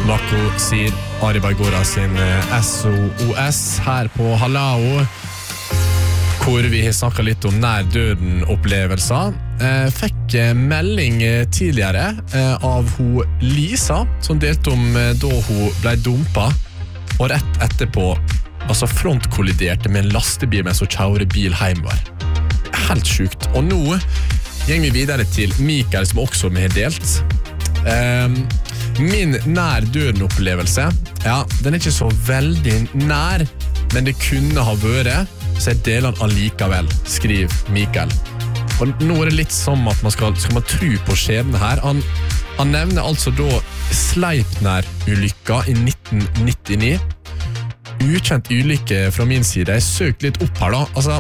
Nako sier Ari Baigora sin SOS her på Halao, hvor vi har snakket litt om nær-døden-opplevelser. Fikk melding tidligere av hun Lisa, som delte om da hun ble dumpet, og rett etterpå frontkolliderte med en lastebil mens hun kjører bil hjemover. Helt sjukt. Og nå går vi videre til Mikael, som også vi har delt. Min nær-døden-opplevelse, ja, den ikke så veldig nær, men det kunne ha vært, så jeg deler den allikevel, skriver Mikael. Og nå det litt som at man skal man tro på skjebnen her. Han nevner altså da Sleipner-ulykka i 1999. Ukjent ulykke fra min side. Jeg søkte litt opp her da.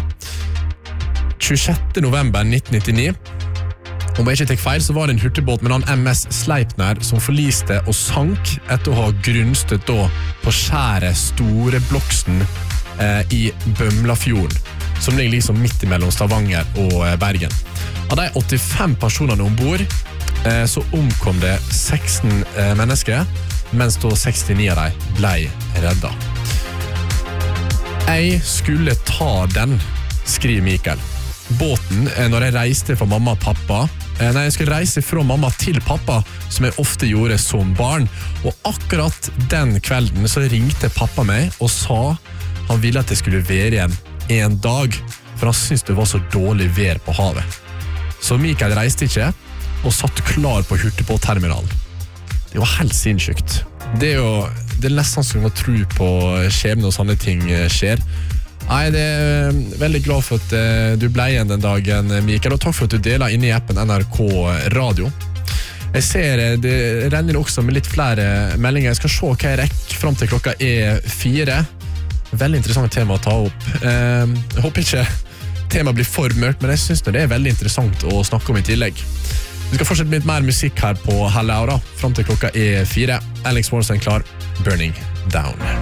26. november 1999. Om jeg ikke tek feil, så var det en hurtigbåt med en MS Sleipner som forliste og sank etter å ha grunnstøtt da på skjæret Store Bloksen i Bømlafjorden, som ligger liksom midt imellom Stavanger og Bergen. Av de 85 personene ombord, så omkom det 16 mennesker, mens da 69 av dem ble reddet. Jeg skulle ta den, skriver Mikael. Båten, når jeg reiste fra mamma og pappa, jeg skulle reise fra mamma til pappa, som jeg ofte gjorde som barn, og akkurat den kvelden så ringte pappa meg og sa han ville at jeg skulle være igjen en dag, for han syntes det var så dårlig vær på havet. Så Mikael reiste ikke, og satt klar på hurtigbåtterminalen. Det var helt sinnssykt. Det er nesten som å tro på skjebne og sånne ting skjer. Nei, det veldig glad for at du ble igjen den dagen, Mikael, og takk for at du deler inn i appen NRK Radio. Jeg ser det renner også med litt flere meldinger. Jeg skal se hva jeg rekker frem til klokka 4. Veldig interessant tema å ta opp. Jeg håper ikke temaet blir for mørkt, men jeg synes det veldig interessant å snakke om i tillegg. Vi skal fortsette med litt mer musikk her på Halao da, frem til klokka 4. Alex Morrison klar, Burning Down.